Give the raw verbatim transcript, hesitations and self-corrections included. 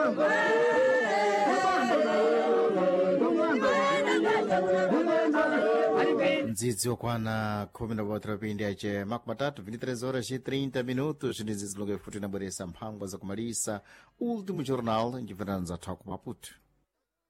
Ndzidzi okwana khumi na kuwatira pindi ace makumi matatu vinte e três horas e trinta minutos ndizizilonge futi nabweresa mphangwa zakumalisa último jornal em que verão Maputo.